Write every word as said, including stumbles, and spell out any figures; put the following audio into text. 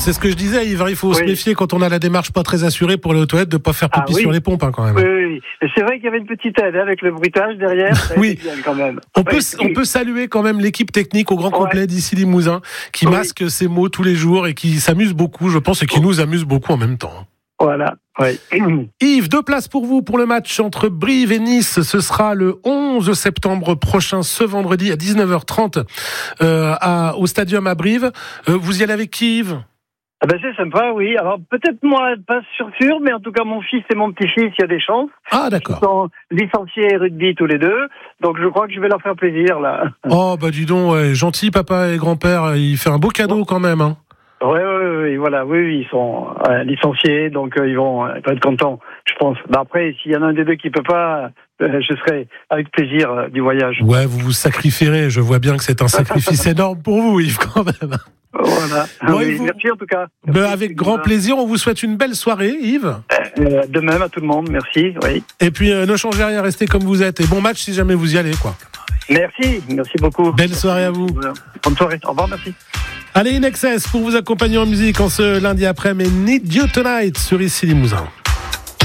c'est ce que je disais, Yves. Il faut oui. se méfier quand on a la démarche pas très assurée pour aller aux toilettes, de pas faire pipi ah, oui. sur les pompes, hein, quand même. Oui, oui, oui. Et c'est vrai qu'il y avait une petite aide avec le bruitage derrière. Ça oui. bien, quand même. On oui. peut, on peut saluer quand même l'équipe technique au grand ouais. complet d'ici Limousin, qui oui. masque ses mots tous les jours et qui s'amuse beaucoup, je pense, et qui nous amuse beaucoup en même temps. Voilà, oui. Yves, deux places pour vous pour le match entre Brive et Nice. Ce sera le onze septembre prochain, ce vendredi à dix-neuf heures trente euh, à, au Stadium à Brive. Euh, vous y allez avec qui, Yves ? Ah ben c'est sympa, oui. Alors peut-être moi, pas sûr sûr, mais en tout cas mon fils et mon petit-fils, il y a des chances. Ah d'accord. Ils sont licenciés rugby tous les deux, donc je crois que je vais leur faire plaisir là. Oh bah dis donc, ouais, gentil papa et grand-père, il fait un beau cadeau quand même, hein. Oui, oui, oui, voilà, oui, oui, ils sont euh, licenciés, donc euh, ils, vont, euh, ils vont être contents, je pense. Bah, après, s'il y en a un des deux qui peut pas, euh, je serai avec plaisir euh, du voyage. Ouais, vous vous sacrifierez, je vois bien que c'est un sacrifice énorme pour vous, Yves, quand même. Voilà, bon, oui, vous... merci en tout cas. Ben, merci, avec grand ça. plaisir, on vous souhaite une belle soirée, Yves. Euh, de même à tout le monde, merci, oui. Et puis, euh, ne changez rien, restez comme vous êtes, et bon match si jamais vous y allez, quoi. Merci, merci beaucoup. Belle soirée à vous. Bonne soirée, au revoir, merci. Allez, In Excess pour vous accompagner en musique en ce lundi après, mais Need You Tonight sur Ici Limousin.